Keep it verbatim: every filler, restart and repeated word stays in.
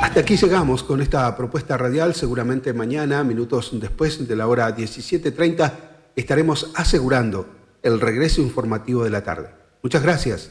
Hasta aquí llegamos con esta propuesta radial. Seguramente mañana, minutos después de la hora diecisiete treinta, estaremos asegurando el regreso informativo de la tarde. Muchas gracias.